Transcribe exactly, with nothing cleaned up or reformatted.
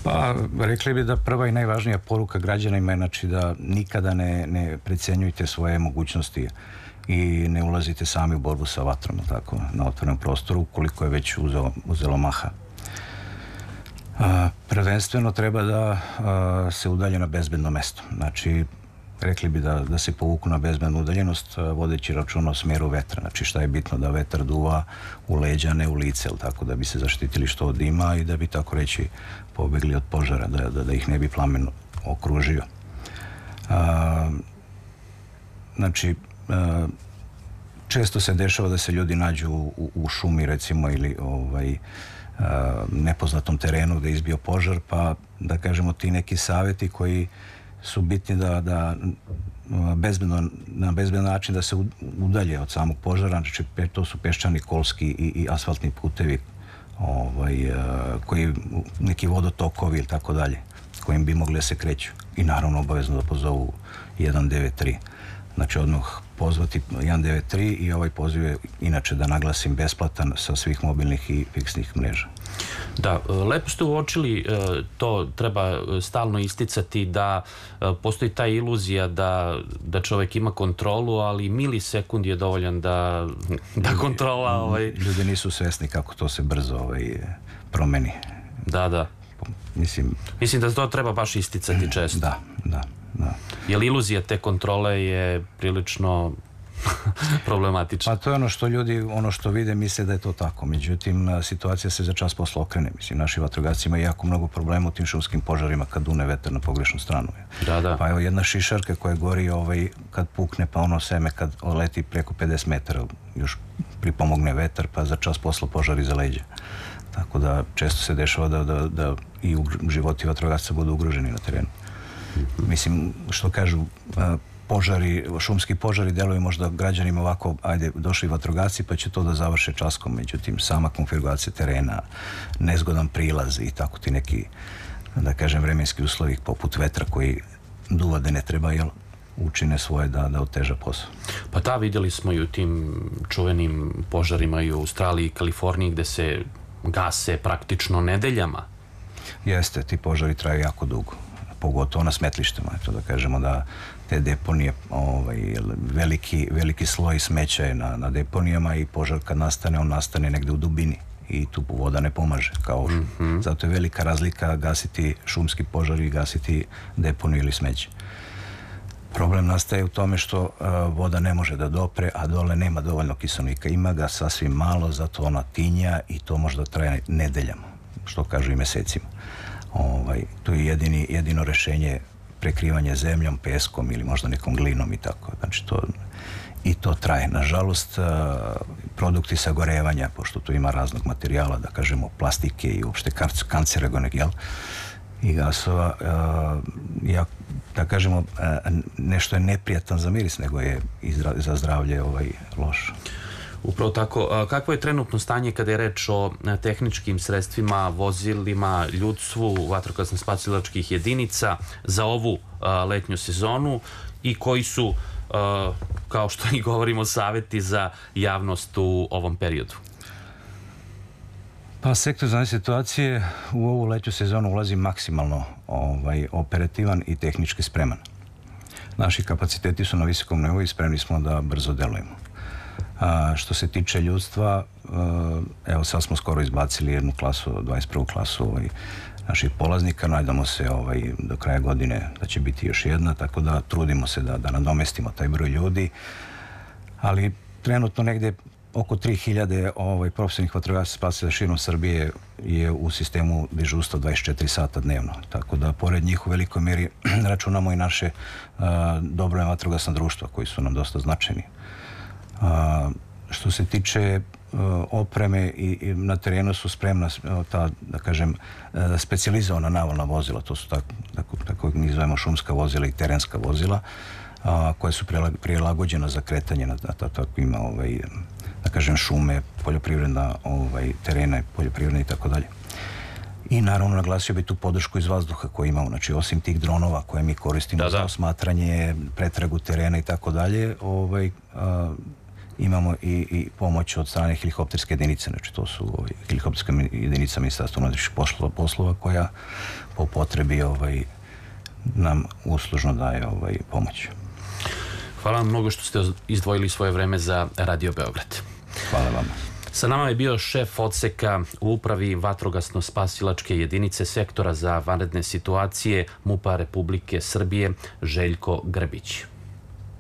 Pa, rekli bi da prva i najvažnija poruka građanima je znači da nikada ne, ne precenjujte svoje mogućnosti i ne ulazite sami u borbu sa vatrom, tako, na otvorenom prostoru, koliko je već uzelo, uzelo maha. A, prvenstveno treba da a, se udalje na bezbedno mesto. Znači, rekli bi da, da se povuku na bezbednu udaljenost vodeći računa o smjeru vetra. Znači šta je bitno, da vetar duva u leđa, ne u lice, tako da bi se zaštitili što od dima i da bi tako reći pobegli od požara, da, da, da ih ne bi plamen okružio. A, znači, a, često se dešava da se ljudi nađu u, u šumi recimo ili ovaj, a, nepoznatom terenu gde je izbio požar, pa da kažemo ti neki savjeti koji su bitni da, da bezbedno, na bezbedan način da se udalje od samog požara. Znači, to su peščani, kolski i, i asfaltni putevi, ovaj, koji, neki vodotokovi ili tako dalje, kojim bi mogli da se kreću. I naravno obavezno da pozovu jedan devet tri. Znači, odmah pozvati jedan devet tri i ovaj poziv je, inače da naglasim, besplatan sa svih mobilnih i fiksnih mreža. Da, lepo ste uočili, to treba stalno isticati, da postoji ta iluzija da, da čovjek ima kontrolu, ali milisekund je dovoljan da, da kontrola... Ovaj... Ljudi nisu svesni kako to se brzo ovaj, promeni. Da, da. Mislim... Mislim da to treba baš isticati često. Da, da, da. Jer iluzija te kontrole je prilično problematično. Pa to je ono što ljudi, ono što vide, misle da je to tako. Međutim, situacija se za čas posle okrene. Mislim, naši vatrogasci imaju jako mnogo problema u tim šumskim požarima kad dune vetar na pogrešnu stranu. Da, da. Pa evo jedna šišarka koja gori ovaj, kad pukne, pa ono seme kad leti preko pedeset metara, još pripomogne vetar, pa za čas posle požar iza leđa. Tako da često se dešava da, da, da i životi vatrogasca budu ugroženi na terenu. Mislim, što kažu, požari, šumski požari deluju možda građanima ovako, ajde, došli vatrogasci pa će to da završe časkom, međutim, sama konfiguracija terena, nezgodan prilaz i tako ti neki, da kažem, vremenski uslovi poput vetra koji duva da ne treba, jel, učine svoje da, da oteža posao. Pa da, vidjeli smo i u tim čuvenim požarima i u Australiji i Kaliforniji gde se gase praktično nedeljama. Jeste, ti požari traju jako dugo, pogotovo na smetlištima, eto da kažemo da te deponije, ovaj, veliki, veliki sloj smeća je na, na deponijama i požar kad nastane, on nastane negde u dubini i tu voda ne pomaže. Kao, mm -hmm. Zato je velika razlika gasiti šumski požar i gasiti deponiju ili smeće. Problem nastaje u tome što uh, voda ne može da dopre, a dole nema dovoljno kiselnika. Ima ga sasvim malo, zato ona tinja i to možda traje nedeljama, što kažu i mesecima. Ovaj, to je jedini, jedino rešenje prekrivanje zemljom, peskom ili možda nekom glinom i tako. Znači to, i to traje. Nažalost, produkti sagorevanja, pošto tu ima raznog materijala, da kažemo plastike i uopšte kancerogenog, jel, i gasova, ja, da kažemo, nešto je neprijatan za miris, nego je i za zdravlje ovaj, loš. Upravo tako. Kakvo je trenutno stanje kada je reč o tehničkim sredstvima, vozilima, ljudstvu, vatrogasno-spasilačkih jedinica za ovu letnju sezonu i koji su, kao što i govorimo, savjeti za javnost u ovom periodu? Pa sektor za situacije u ovu letnju sezonu ulazi maksimalno ovaj, operativan i tehnički spreman. Naši kapaciteti su na visokom nivou i spremni smo da brzo delujemo. A, što se tiče ljudstva, evo sad smo skoro izbacili jednu klasu, dvadeset prvu klasu ovaj, naših polaznika, najdamo se ovaj, do kraja godine da će biti još jedna, tako da trudimo se da, da nadomestimo taj broj ljudi, ali trenutno negde oko tri hiljade ovaj, profesionalnih vatrogasaca spasilaca širom Srbije je u sistemu dežurstva dvadeset četiri sata dnevno, tako da pored njih u velikoj mjeri računamo i naše a, dobrovoljna vatrogasna društva koji su nam dosta značajni. A, što se tiče a, opreme i, i na terenu su spremna ta, da kažem, specijalizovana navalna vozila, to su tako, tako, tako mi zovemo šumska vozila i terenska vozila, a, koje su prilagođena za kretanje na, na tako ima ovaj, da kažem, šume, poljoprivredna ovaj, terena, poljoprivredna i tako dalje. I naravno naglasio bi tu podršku iz vazduha koju imamo, znači osim tih dronova koje mi koristimo da, da. za osmatranje, pretragu terena i tako dalje, ovaj, a, imamo i, i pomoć od strane helikopterske jedinice, znači to su ovaj, helikopterska jedinica Ministarstva unutrašnjih poslova, poslova koja po potrebi ovaj, nam uslužno daje ovaj, pomoć. Hvala vam mnogo što ste izdvojili svoje vreme za Radio Beograd. Hvala vam. Sa nama je bio šef odseka u upravi vatrogasno-spasilačke jedinice sektora za vanredne situacije MUP-a Republike Srbije Željko Grbić.